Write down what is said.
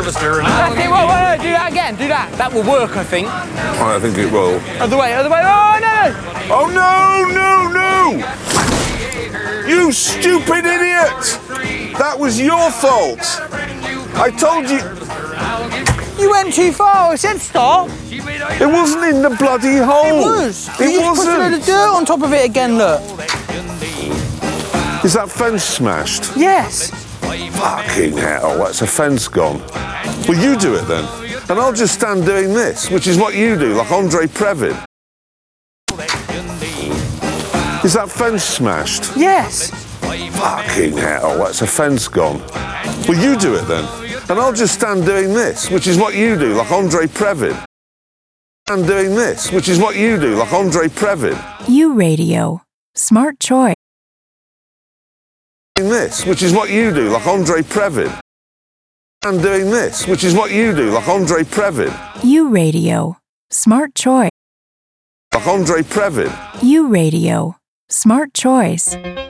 harvester. That's it, whoa, do that again, do that. That will work, I think. I think it will. Other way, oh no! Oh no! You stupid idiot! That was your fault. I told you. You went too far, I said stop. It wasn't in the bloody hole. It was. It You just put a load of wasn't. dirt on top of it again, look. Is that fence smashed? Yes. Fucking hell, that's a fence gone. Well, you do it then. And I'll just stand doing this, which is what you do, like Andre Previn. Is that fence smashed? Yes. Fucking hell, that's a fence gone. Well, you do it then. And I'll just stand doing this, which is what you do, like Andre Previn. And doing this, which is what you do, like Andre Previn. U Radio. Smart choice. Doing this, which is what you do, like Andre Previn. And doing this, which is what you do, like Andre Previn. U Radio. Smart choice. Like Andre Previn. U Radio. Smart choice.